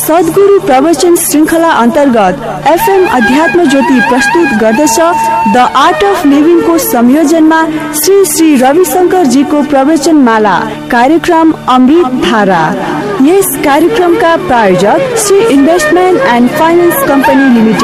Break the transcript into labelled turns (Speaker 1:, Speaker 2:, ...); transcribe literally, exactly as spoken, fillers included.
Speaker 1: सद्गुरु प्रवचन श्रृंखला अन्तर्गत एफएम अध्यात्म ज्योति प्रस्तुत गर्दछ द आर्ट अफ लिभिङ को संयोजनमा श्री श्री रविशंकर जी को प्रवचन माला कार्यक्रम अमृत धारा। यस कार्यक्रमका प्रायोजक Shri investment and finance company limited.